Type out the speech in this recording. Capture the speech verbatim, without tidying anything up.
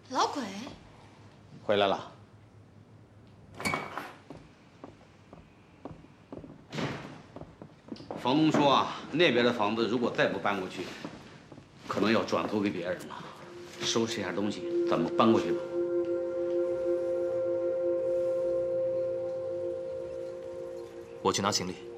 老鬼回来了。房东说啊，那边的房子如果再不搬过去，可能要转租给别人了。收拾一下东西，咱们搬过去吧。 我去拿行李。